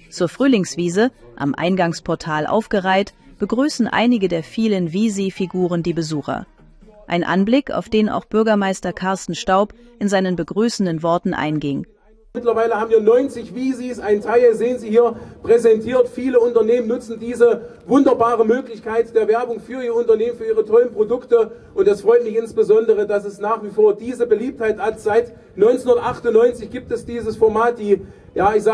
Zur Frühlingswiese, am Eingangsportal aufgereiht, begrüßen einige der vielen Wiesi-Figuren die Besucher. Ein Anblick, auf den auch Bürgermeister Carsten Staub in seinen begrüßenden Worten einging. Mittlerweile haben wir 90 Wiesis, ein Teil sehen Sie hier präsentiert. Viele Unternehmen nutzen diese wunderbare Möglichkeit der Werbung für ihr Unternehmen, für ihre tollen Produkte. Und es freut mich insbesondere, dass es nach wie vor diese Beliebtheit hat. Seit 1998 gibt es dieses Format,